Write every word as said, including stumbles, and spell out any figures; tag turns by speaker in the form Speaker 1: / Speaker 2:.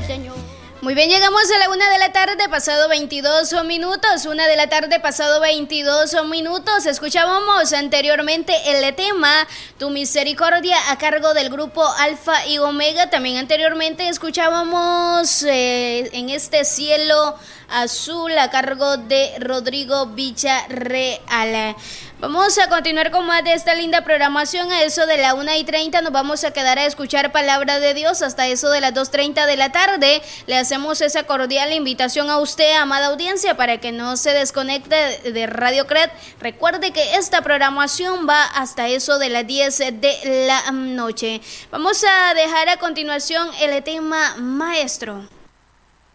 Speaker 1: del Señor.
Speaker 2: Muy bien, llegamos a la una de la tarde, pasado veintidós minutos, una de la tarde, pasado veintidós minutos. Escuchábamos anteriormente el tema Tu Misericordia a cargo del grupo Alfa y Omega. También anteriormente escuchábamos eh, En este cielo azul a cargo de Rodrigo Villarreal. Vamos a continuar con más de esta linda programación. A eso de la una y treinta nos vamos a quedar a escuchar palabra de Dios hasta eso de las dos treinta de la tarde. Le hacemos esa cordial invitación a usted, amada audiencia, para que no se desconecte de Radio C R E D. Recuerde que esta programación va hasta eso de las diez de la noche. Vamos a dejar a continuación el tema maestro.